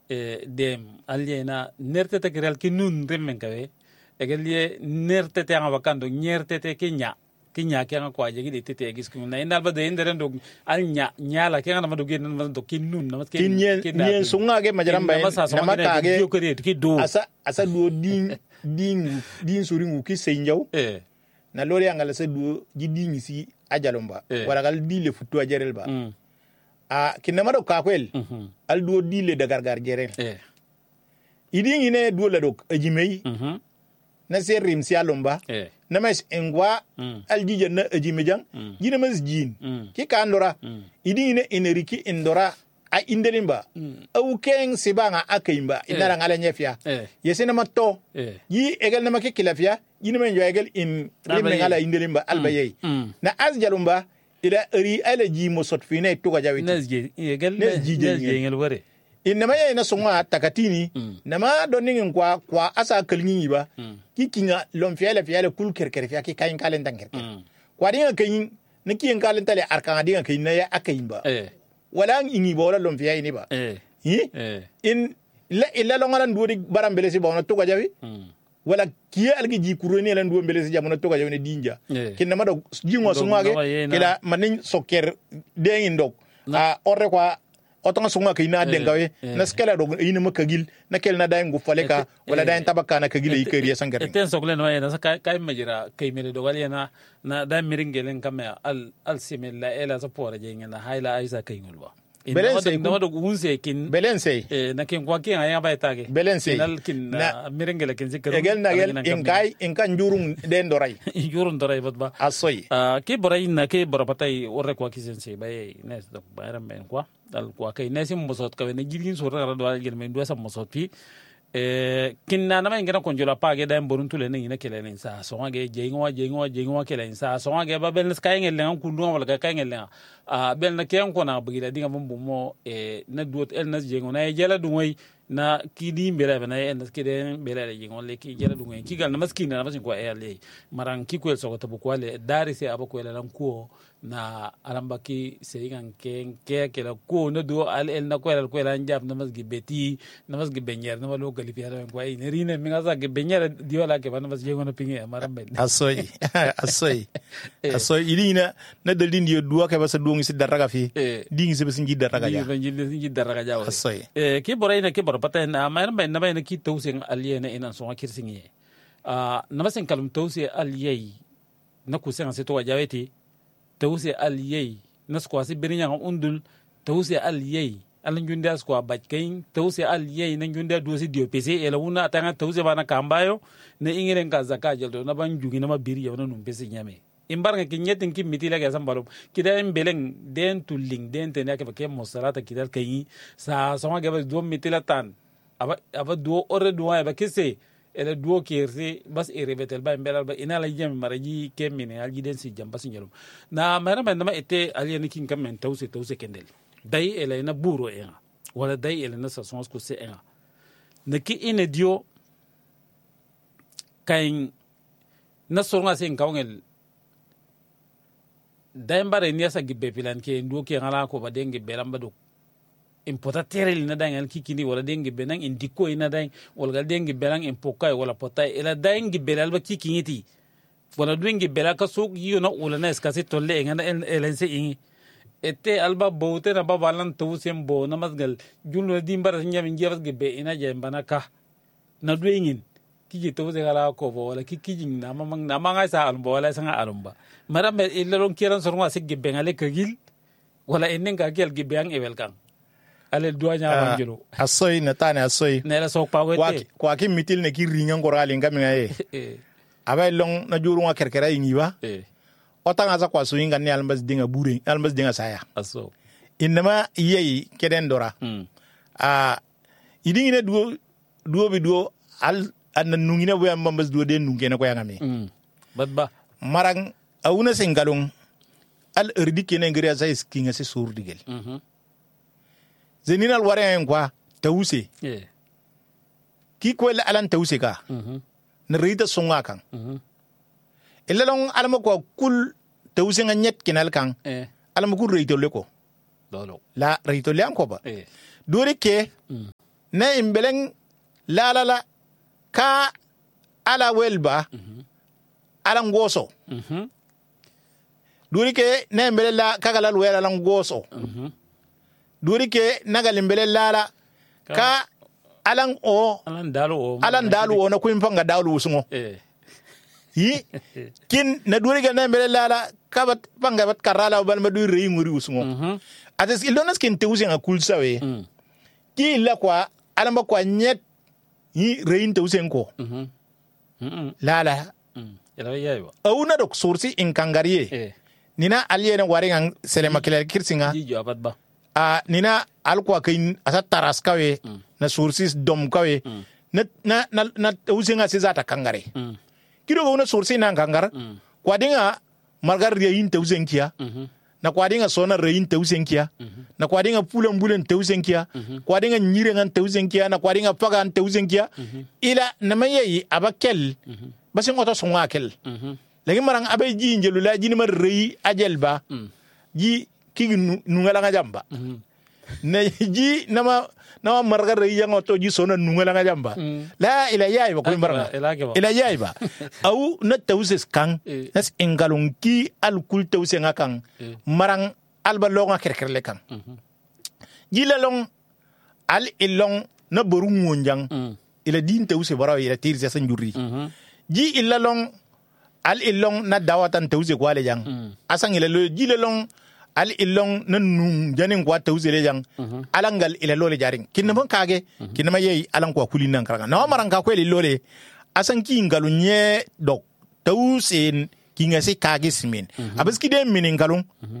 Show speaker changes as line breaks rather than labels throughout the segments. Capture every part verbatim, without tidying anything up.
e dem aliena nertete kiral kinun remmen kawe egelie nertete anga wakando nertete kinya kinya kianga kwa jegi de tete egis kunna indal ba de indere ndo anya nyala kianga na madu gen na ndo kinun na kin
kinyen nyen sunga ge majaram bay na makage asa asa do din din din suringu ki senjaw
eh
na lori angala sa do jidingi si ajalomba wala gal dile futu ajerel ba a kinama do kakwel al do dile de gargar jerel
eh
idingi ne do la do ajimei na serim si alomba
eh
na mes engwa al jija na ajimejang jina mes jin ki kandora idingi ne eneriki indora a indelimba au keng sibanga akaimba inara ngala nyefia yesena matto yi egal na make kilafia yini men yoegel in rimme ngala indelimba albayei na azjalumba ila ri ala ji mosot fine to ga jawiti
nesje egal nesje ngel wore
inama ye na songa takatini nama donning kwa kwa asa kalngi ba kikinga lomfiala fiala kul kerker fia ki kayin kalen tanker kwa dinga kayin niki en kalen tale arkanga dinga kayin na ya akaimba wala ingi bola lom fiya ini ba
eh
hi
eh
in la illa lo ngalan duodi baram belesi ba to ga jawi wala kiya algi ji kuroni lan duo belesi jamono to ga jawi ne dinja kinna ma do jingo sungage kila manin soker dengi ndok a orre kwa otonga sunga kina dengawe na skela do ina makagil na kel na dayin gufaleka wala dayin tabaka na kagile ikari sangare
ten sokle no yana kai kai majira kai mere do wali na na da miringelen kame al al similla ela so pora jenga na haila aisa kai ngulba
belense
no do unse kin
belense
na kin kwa kin aya ba tage
belense
nal kin na miringele kin zikro
egel na gel in kai in kan jurung den dorai
jurung dorai botba
asoy
ke borai na ke bora patai orre kwa kisense bay nes do bayram ben kwa dal kwa kay nesim mosot ka ne jirgin so ra do algel men do sa mosot pi eh kinna na ngena ko jola page da mborun tule ne ina kele ne sa so ngage jeingo jeingo jeingo kele sa so ngage ba bel skay ngel ne ku ndo wala kay ngel ne a bel na ken ko na bugida dinga mumbu mo e na duot el nas jeingo na jela du ngoy na kidi mbele na en kide mbele le jeingo le ki jela du ngoy ki gal na maskina na masin ko e le maran ki ko so ko tabu ko le dari se abako le lan ko na aramba ki seigan ken ke ke la ko na do al el na ko el ko la njab na masgi beti na masgi benyer na walo gali fiara ko ay ne rine mi ngaza ke benyer di wala ke bana masgi ngona pingi marambe
asoy asoy asoy ilina na dalin yo duwa ke basa duwa ngisi daraga fi dingi se besin daraga ja
dingi daraga ja
asoy
e ke boray na ke bor pata na marambe na bayna ki tawsen aliena ina so akirsingi a na masen kalum tawse aliyai na kusen se to wajaweti tawse aliyai nas ko si berinya undul tawse aliyai alan junda ko bajkain tawse aliyai nan junda do si dio pc ela una tanga tawse bana kambayo na ingeren ka zaka jeldo na ban jugi na mabiri ya num pc nyame imbarga kinyetin kim mitila ga sambalo kida en beleng den tulling den ten ya ke ke mosalata kidal kayi sa so ga do mitila tan aba aba do ore do ya ba kisse ele duo kirsi bas iribetel ba mbelal ba ina la jam maraji kemine alji den si jam bas ngelum na mara ben ma ete alieni kin kam men tawse tawse kendel dai ele na buro en wala dai ele na sasons ko se en na ki ine dio kain na songa sen kawngel dai mbare ni asa gibbe pilan ke nduo ke ngala ko ba dengi belamba do importateur na dangal kikini wala dengi benang indiko ina dang wala dengi benang impokai wala potai ila dangi belal ba kikingiti wala dengi belal ka sok yo na wala na skase tolle ngana elense ingi ete alba bote na ba balan to sembo na masgal julo dimbar nyam ngias gebe ina jembana ka na duingin kiji to ze gala ko wala kikijin na mamang na manga sa albo wala sanga alumba marambe ilon kiran sorwa sig gebe ngale kagil wala enen ka gel gebe ang ewelkan ale duanya uh, banjilo
asoy natane asoy
nela sok pawete
kwa ki mitil ne ki ringa ngorali ngami ngaye abay long na juru nga kerkera yingiba eh otanga za kwa so yinga ne almbas dinga bure almbas dinga saya
aso
inma yeyi keden dora mm. a idingi ne duo duo bi duo al an nungina bo ambas duo de nungena ko yangami
mm. badba
marang awuna sengalong al erdi kene ngria za iskinga se surdigel mhm mm zeninal waren kwa tawuse
yeah
ki ko la alan tawuse ka
mhm mm
na rita songa kan
mhm mm
elalong alama ko kul tawuse nga nyet kinal kan
eh
alama ku rito leko
lolo
la rito le anko ba
eh
dore ke mm. na imbeleng la la la ka ala welba ala ngoso duri ke na imbele la ka kala wela la ngoso duri ke nagal imbele la la ka alang o
alan dalu o
alan dalu o na kuin fanga dalu usungo
eh
yi kin na duri ke na imbele la la ka bat fanga bat karala o ban ma duri reyi nguri usungo ates ilonas kin te usen akul sawe ki la kwa alamba kwa nyet yi reyin te usen ko la la
ela yayo
auna dok sursi in kangarie
eh
nina aliene waringa selema kila kirsinga
jijo abat ba
a nina alkwa kain asa taras kawe na sursis dom kawe na na na, na usenga sizata kangare kido una sursi na kangar kwa dinga margar reyin te usenkia na kwa dinga sona reyin te usenkia na kwa dinga pulen bulen te usenkia kwa dinga nyirengan te usenkia na kwa dinga pagan te usenkia ila na mayi abakel basi ngoto songa kel lagi marang abe ji njelula ji ni mar reyi ajelba ji kigi nungala nga jamba na ji nama nama marga reyi yang oto ji sona nungala nga jamba la ila yai ba ko maranga ila yai ba au na tauses kang nas engalong ki al kul tause nga kang marang alba longa kerkerle kang ji la long al ilong na boru ngonjang ila din tause bara ila tirse san juri ji ila long al ilong na dawatan tause kwale jang asang ila lo ji la long al ilong na nung janin kwa tause le jang alangal ila lole jaring kinna bon kage kinna ma yeyi alan kwa kulina karanga na marang ka kweli lole asan ki ngalu nye dok tause ki ngasi kage simin abas ki dem minin kalung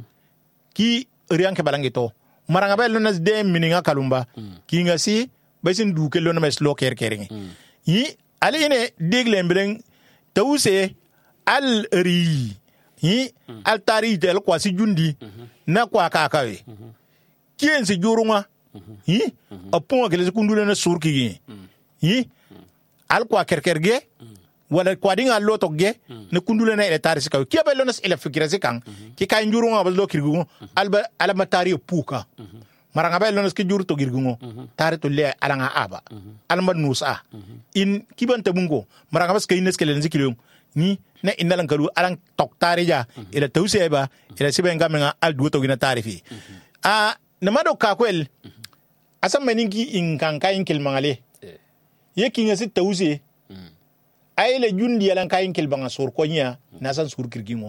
ki rianke balangi to maranga bel na dem minin kalumba ki ngasi basin duke lo na mes lo ker keringi yi ali ine digle mbeng tause al ri hi al tari del kwa si jundi na kwa kakawe kien si jurunga hi apon ke le kundule na surki hi al kwa kerkerge wala kwa dinga loto ge na kundule na ele tari sikawe kia belo nas ele fikira sikang ki kay jurunga bal do kirgu alba ala matari puka maranga belo nas ki jur to girgungo tari to le alanga aba alma nusa in kibanta bungo maranga bas kay nes ke le nzikilung ni na inalan kalu alang tok tarija ila tause ba ila sibe ngamenga al duto gina tarifi a namado kakwel asam meningi in kankain kil mangale yeki ngasi tause ay le jundi alang kain kil banga sur konya nasan sur kirgingo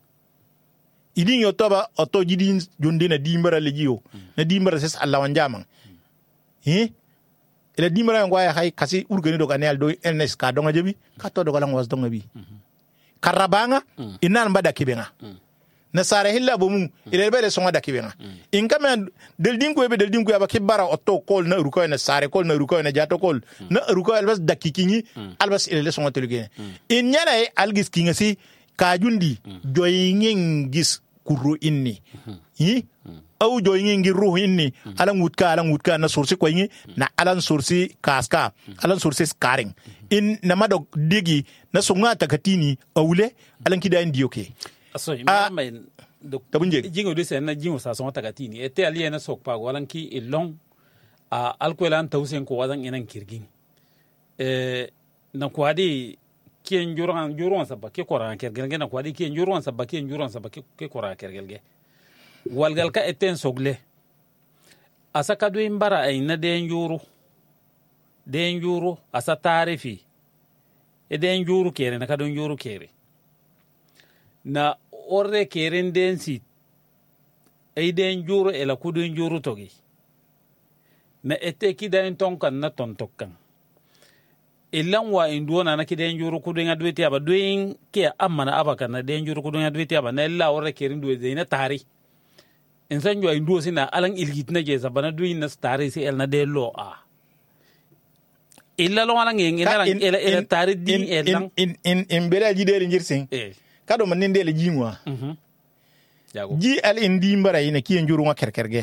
idin yo toba oto jidin jundi na dimbara lejiyo na dimbara ses Allah wanjamang eh ila dimbara ngwa hay kasi urgani do kanel do ns ka donga jebi ka to do galang was donga bi karabanga inan bada kibenga na sare hilla bomu ila bele songa da kibenga in kama del dinko be del dinko aba kibara otto kol na ruko na sare kol na ruko na jato kol na ruko albas dakikingi albas ila songa teluge in nyala e algis kinga si kajundi joyingen gis kuru inni yi au joyingen gi ruh inni alan wutka alan wutka na sursi ko yi na alan sursi kaska alan sursi scaring in na mado digi na sunga takatini awule alan kida ndioke
aso ima mai
tabunje
jingo dese na jingo sa sunga takatini ete ali na sokpa walan ki ilong a alkoelan tausen ko wadan inan kirgin eh na kwadi kien juran juran sabba ke koran kergelge na kwadi kien juran sabba kien juran sabba ke koran kergelge walgal ka eten sogle asaka do imbara ay na den juru den juru asa tarifi e den juru kere na kadon juru kere na orre keren den si ay den juru ela kudun juru togi na ete kidan tonkan na tontokkan ilan wa induona na kiden juru kudun adweti aba doing ke amana abaka na den juru kudun adweti aba na ella orre keren do zeina tari insan jo indu sina alang ilgit na je sabana doing na tari si el na de lo a illa lo alang ngeng ina lang ela ela tari din elang
in in in bela ji de ngirsin
eh
kado man ninde le jimwa
mhm jago
ji al indi mbara ina kiyen juru nga kerkerge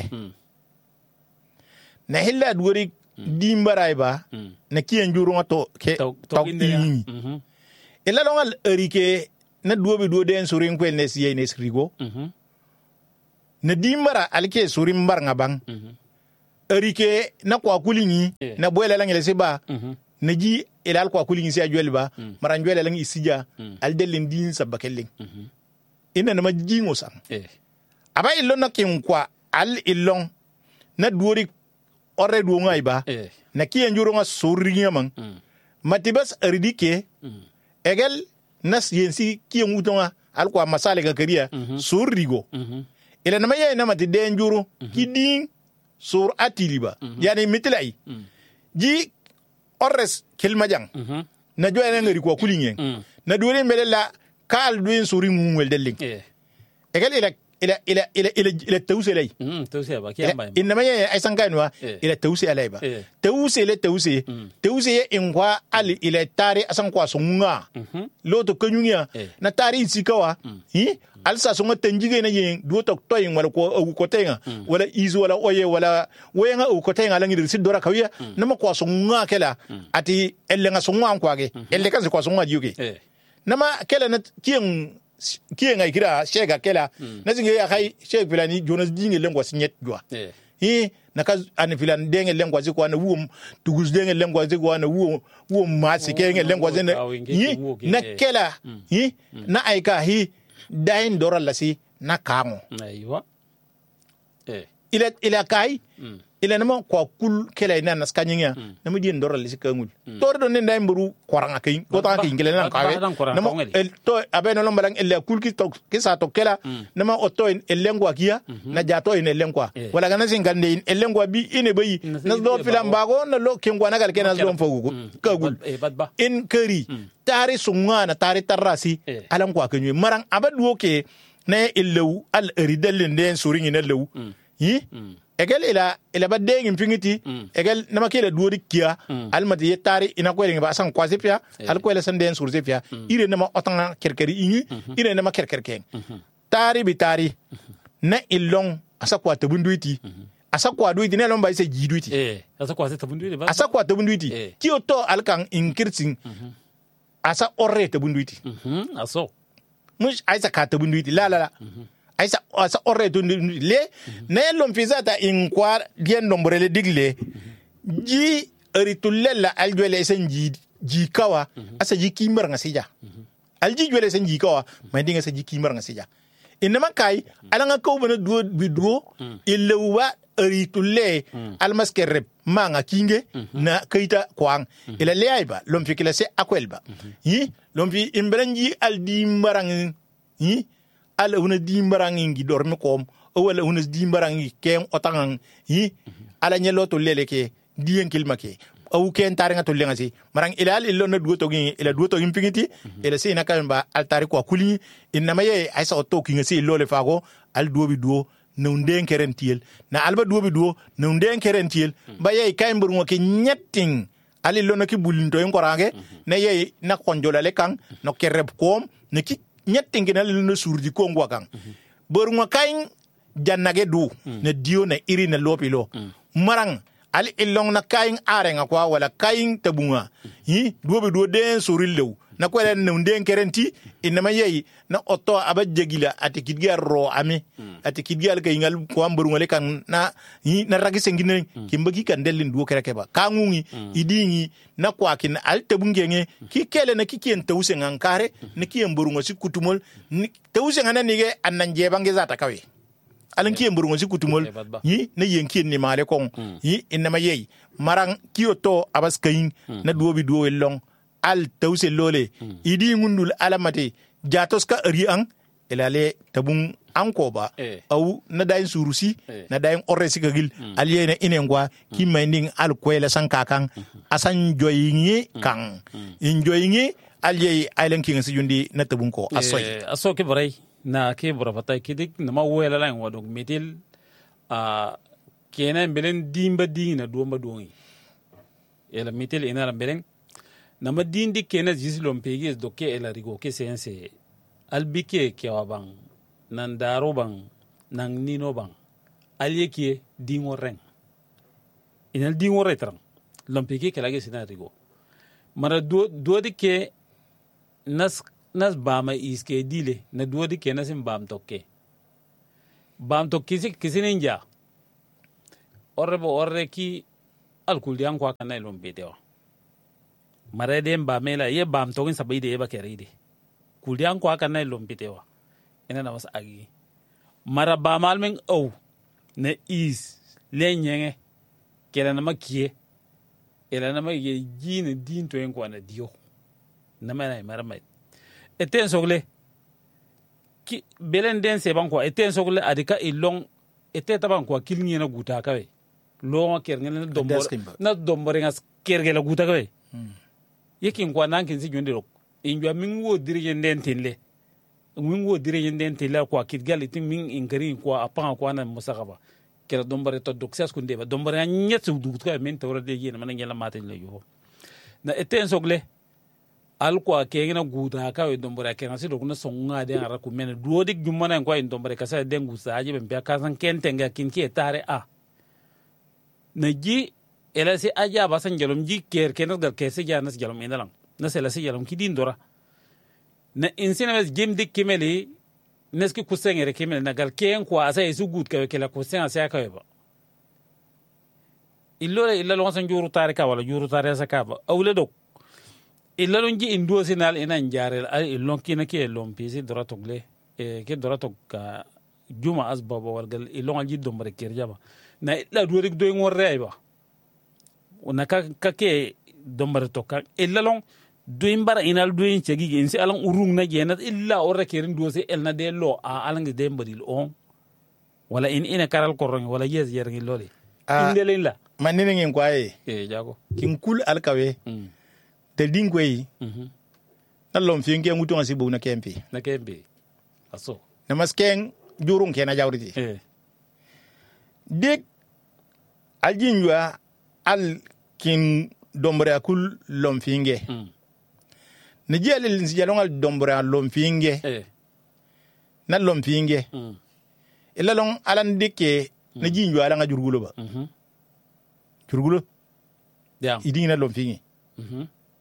na hilla dwori dimbara ba na kiyen juru nga to ke to ini illa lo ngal erike na duobe duo den surin kwel ne siye ne srigo na dimbara alke surin bar nga bang erike na kwa kulingi
Eh.
na boela lang ile seba
Mhm.
na ji ilal kwa kulingi si ajwel ba maran jwel lang isija
Mm.
al delin din sabakelling
Mhm.
ina na majingo sang
Eh.
aba ilon na kin kwa al ilon na duori ore du ngai ba
Eh.
na kiyen juro nga sorringa mang
Mm.
matibas ridike
Mm.
egel nas yensi kiyen utonga al kwa masale ga kariya sorrigo
Mhm.
ila na maye na mati den juro kidin sur atiliba yani mitlai
Mm.
ji ores kilmajang
Mhm.
na joye ngari ko kulingen
Mm.
na duori mbele kal duin suri ngungel delling
Eh.
egel ila ila ila ila ila ila tawselay
Mm. Tausi ba kiyan ba.
inna maye ay sanganwa
Eh.
ila tawse alayba
Eh.
tawse le tawse
Mm.
tawse ye ingwa ali ila tare asan kwa sunga
Mhm.
loto kanyunya
Eh.
na tare isikawa hi alsa sunga tanjige na yin duto toyin wala ko au ko tenga wala izo wala oye wala wenga au ko tenga langi dirsi dora kawiya nama kwa sunga kela ati ellenga sunga kwage elle kan kwa sunga juke
Eh.
nama kela na kiyen kiyen ay kira shega kela na zinge ya kai sheg filani jonas dinge lengwa sinyet jwa
Eh.
hi naka an filan denge lengwa ziko na wum tugus denge lengwa ziko na wum wum masi kenge lengwa zene hi na kela hi na aika hi dain dora lasi na kango
Aiwa. Eh.
ila ila kai
Mm.
ila nama kwa kul kela ina naskanyinya nama dien dora lasi kangul tor don nda mburu koranga kai ko ta ki ngele nan kawe nama el to abeno lo malang el kul ki to ki sa to kela nama otto en lengwa kia na jato en lengwa wala gana singande en lengwa bi ine bayi na do filam bago na lo kengwa na gal kenas do fogu kagul
Eh. Badba.
in kari tari sunga na tari tarasi
Eh.
alan kwa kenyu marang abadu ke na illu al ridal den surin ina lew yi egel ila ila ba dengin pingiti egel nama kele duori kia almati ye tari ina ko ba san kwa sepia al ko le san den sur sepia ire nama otanga kerkeri inyi ire nama kerkerken tari bi tari na illong asa kwa tabunduiti asa kwa duiti ne lon ba ise jiduiti
Eh. Asa kwa se tabundu ba.
asa kwa tabunduiti
Eh.
kioto alkan inkirtin asa orre tabunduiti
Mhm. Aso.
mush aisa ka tabunduiti la la la aisa asa orre tabunduiti le ne lon fizata in kwa dien nombrele digle ji ritulella aljwele sen ji ji kawa asa ji kimar ngasija alji jwele sen ji kawa mai dinga sa ji kimar ngasija inama kai alanga ko bana duo biduo ilewa ritulle almaskerre manga kinge na kaita kwang ila leaiba lomfi kila se akwelba yi lomfi imbranji al dimbarang yi ala una dimbarang ngi dormi kom o wala una dimbarang kem otangang yi ala nyelo to leleke diyen kilmake au ken taringa to lengasi marang ila ilo na duo to ngi ila duo to impingiti ila se nakamba al tari kwa kuli inama ye aisa oto kinga se lo le fago al duo bi duo nundeng kerentiel na alba duo bi duo nundeng kerentiel ba ye kay mbur ngo ke nyetting ali lo na ki bulinto en korange na ye na konjola le kang no kereb kom ne ki nyetting na le no surdi ko ngwa kang bor ngo kay jannage du na dio na iri na lopilo marang ali ilong na kayin arenga kwa wala kayin tabunga hi duobe duo den sorillew na ko len nden kerenti inama yeyi na otto abajegila ati kidga ro ami ati kidga kay ngal ko amburu ngale kan na hi na ragi sengine kimbagi kan delin duo kereke ba kangungi idingi na kwa kin al tabungenge ki kele na kikien tawse ngankare na kien buru ngosi kutumol tawse ngana nige annan jebange zata kawe alan kiyen burungo si kutumol yi na yenkin ni male kon yi inama yeyi marang kiyoto abas kayin na duobi duo long al tawse lole idi ngundul alamate jatos ka ari an elale tabun anko ba au na dayin surusi na dayin orresi kagil aliyena inengwa ki minding al kwela sankakan asan joyingi kan in joyingi aliye ailen kin si yundi na tabun ko asoy
aso ke barai na ke burafata kidik na ma wela lan wado metil a kenan belen dimba dina duomba duongi ela metil ina belen na ma dindi kenan jislom pegi do ke ela rigo ke sense albike ke wabang nan daro bang nan nino bang aliyeke dingo ren inal dingo retran lompeki ke lage sina rigo mara do do de ke nas nas bama iske dile na duodi ke nasin bam tokke bam tokki si kisinin ja orre bo orre ki alkul dian kwa kana ilom bedewa mare dem ba mela ye bam togin sabai de ba kere de kul dian kwa kana ilom bedewa ina na was agi mara ba malmen o ne is le nyenge kela na makie ela na magie jine din to en kwa na dio na mena mara mai eten sogle ki belen den se ban kwa eten sogle adika ilong ete taban kwa kilni na guta kawe lo kerngel na dombor na dombore ngas kergela guta kawe mm. yekin kwa nan kin si jonde rok injwa min wo dirije den tinle min wo dirije den tinle kwa kitgal tin min ingari kwa apa kwa na musakaba kera dombore to doksas kunde ba dombore nyet su dugut ka men tawra de yena man ngela matin le yo na eten sogle al kwa kengena guta kawe dombore kenga si dokuna songa de ara ku men duodik jumana kwa dombore kasa den gusa aje ben biya kasan kentenga kinki tare a na ji ela si aja basan jalom ji ker kenas gal kese janas jalom inalang na sela si jalom kidin dora na insina mes gem dik kemeli neski kusengere kemeli na gal ken kwa asa isu gut ka kela kusenga sa ka ba illora illa lo san juru tarika wala juru tarika sa ka ba awle dok illa lo nji indu sinal ina njare al illon kina ke lom pisi dora togle e ke dora tok ka juma asbaba wal gal illon alji dombre kerjaba na la duorik do ngorre ba ona ka ka ke dombar to ka illa long do imbara inal do in chegi insi alang urung na jena illa orre kerin do se elna de lo a alang de mbadil on wala in ina karal korong wala yes yer ngi lole indelen la
manene ngi kwae
e jago
kin kul alkawe mm. te dingwe mhm na lom fienge ngutu ngasi bu na kempi
na kempi aso
na maskeng jurung kena jawriti
eh
dik aljinwa al kin dombre akul lom fienge mm. ne jele lin jalongal dombre lom fienge
eh
na lom fienge
mm.
ila long alan dikke mm. ne jinwa ala nga jurgulo ba
mhm
jurgulo
ya
idina lom fienge
mhm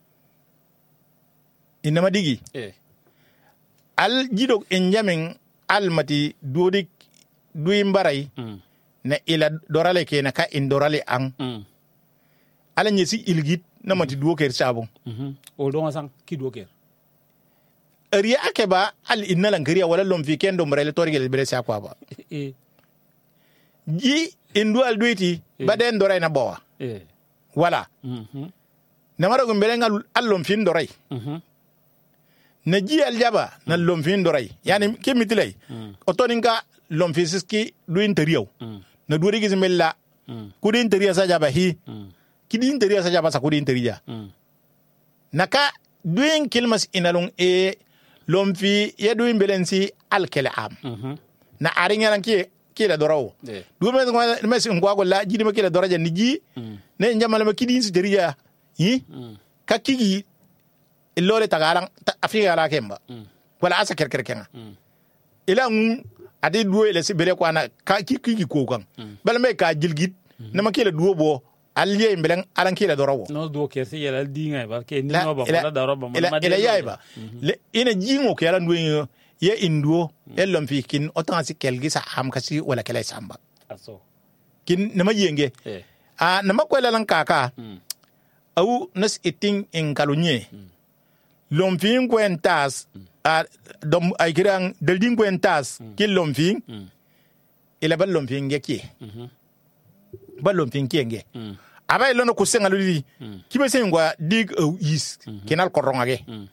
inama digi
eh
al jidok enjamin al mati dodik duim barai
mm.
na ila dorale ke na ka indorale ang
mm.
ala nyesi ilgit na mati duo ker sabon
mhm o do sang ki do ker
ariya akeba al inna ngariya wala lom fi ken do mrele torgel bere sa kwa ba
eh
ji indu al duiti baden doray na bawa
eh
wala
mhm
na mara gumbele ngal al lom fin doray
mhm
na ji al jaba na lom fin doray yani kemitilay
mm.
otoninka lom fi siski du interior
mm.
na duori gizmella
mm.
kudi interior sa jaba hi
mm.
kidi interior sa jaba sa kudi interior
mm.
naka duin kilmas inalung e lomfi ye duin belensi alkele am
mhm
na aringa lan ki ki la doraw
eh
du mes ngwa mes ngwa ko la jidi ma ki la doraja ni ji
mm.
ne njamala ma kidi insi teriya yi
mm.
ka kigi lole tagalang ta afrika la kemba
mm.
wala asa kerker kenga
mm.
ila ngun ade duo ele se bele ko ana ka kigi ko kan
mm.
bala me ka jilgit mm. na ma ki la duo bo alliye mbelen alan ki la dorawo
no do ke si yela dinga ba ke ni no ba wala da roba ma
ma ila yaiba le ina jingo ke ala nduwe ye induo elom fi kin otan si kelgi sa am kasi wala kala samba
aso
kin nama yenge
eh
a nama ko la lan kaka
mm.
au nas eting en kalunye mm. lom fi kwentas mm. a dom ay kirang delding kwentas mm. kin lom fi mm. ila bal lom fi ngeki
mhm
bal lom fi ngenge
mm.
aba ilono kusenga luli
mm.
kibe sengwa dig au is mm -hmm. kenal korongage
mm.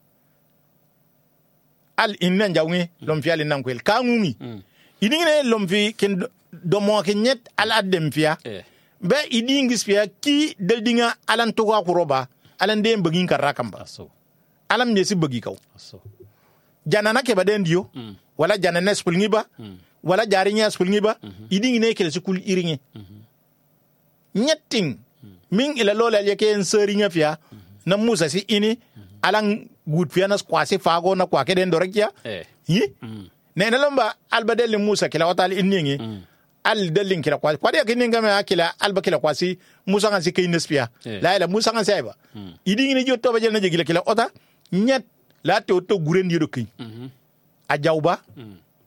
al inna njawni lom fi al nan kwel kangungi
mm.
idingine lom fi ken domo ke nyet al adem fiya
eh
be idingis fiya ki deldinga alan to ko roba alan dem begin karakamba
aso
alam nyesi begi kaw
aso
janana ke baden dio
mm.
wala janana spulngi ba
mm.
wala jarinya spulngi ba
mm -hmm.
idingine ke sukul iringi
mm -hmm.
nyetting mm. min ila lola yake en seringa fiya mm -hmm. na musa si ini mm -hmm. alan good fiya na kwasi fago na kwake den dorekia
eh
yi
mm.
ne na lomba albadel musa kila watal inningi mm. al dalin kila kwasi kwadi yakini ngame akila alba kila kwasi musa ngan si kaynes fiya
yeah.
la ila musa ngan saiba
mm.
idingi ne jotto ba jel na jegila kila ota nyet la te to guren yodo kin
mhm
a jawba
mm.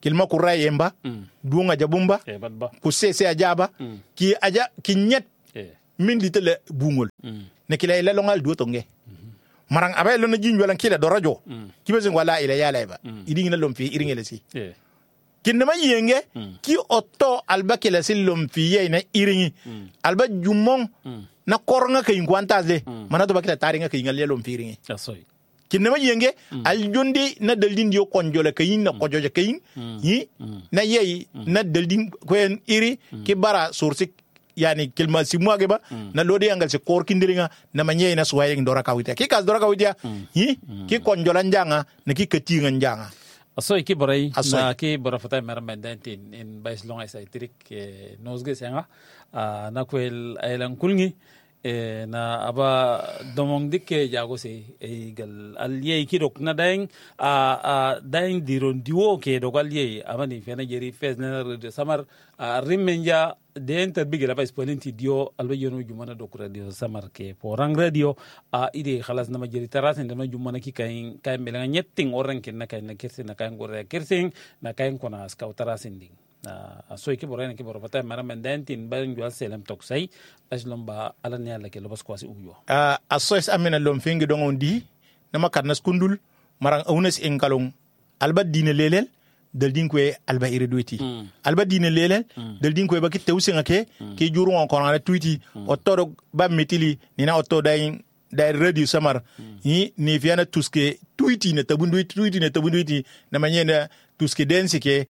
kilma kurra yemba duunga jabumba
e badba
ku sese ajaba ki aja ki nyet
e
min ditele bungol ne kila ila longal do tonge marang abay lo na jinjo lan kila do rajo ki bezin wala ila yala ba idi ngina lom fi iri ngele si
e
kinna ma yenge ki otto alba kila silom fi yena iri alba jumong na kornga kay ngwantaze mana to bakila taringa kay ngal yelom fi iri
asoy
kinna ma yenge al jondi na daldin dio konjole kay na kojoje kay yi na yeyi na daldin koen iri ki bara sursik yani kilma si mwage ba na lodi angal se kor kindiringa na manye na suwaye ndora kawita ki kas dora kawita hi ki konjola njanga na ki katinga njanga
asoy ki boray na ki bora fata mer mendentin in bais long ay trik nosge senga na kwel aylan kulngi e na aba domong dikke jago se e gal alye ki dok na daing a a daing diron diwo ke do galye amani fena jeri fes na de samar rimenja den ter bigela pa esponenti dio alba yono jumana do radio samar ke porang radio a ide khalas na majeri tarasen de jumana ki kay kay melang nyetting orang ken na kay na kirsin na kay ngore kirsin na kay kona skaw tarasen ding na asoy ki borene ki borata mara mendentin ban jual selam toksai aslomba alanya la ke lobas kwasi uyo
a asoy amena lom fingi dongondi na makarnas kundul marang awnes en kalong alba dine lelel del din kwe alba iri duiti mm. alba dine lelel mm. del din kwe ba ki tewsi ngake mm. ki juru on kono na tweeti mm. otto ba metili ni na otto dain da radio samar mm. ni ni fiana tuske tweeti ne tabundu tweeti ne tabundu na manyena tuske densi ke